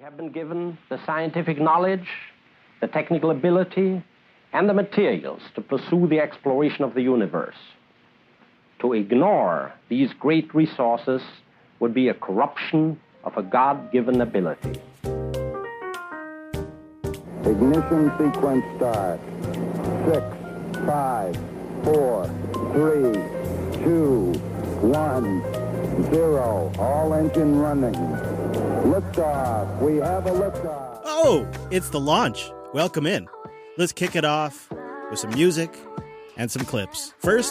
have been given the scientific knowledge, the technical ability, and the materials to pursue the exploration of the universe. To ignore these great resources would be a corruption of a God-given ability. Ignition sequence start. 6, 5, 4, 3, 2, 1, 0. All engine running. Liftoff. We have a liftoff. Oh, it's the launch. Welcome in. Let's kick it off with some music and some clips. First,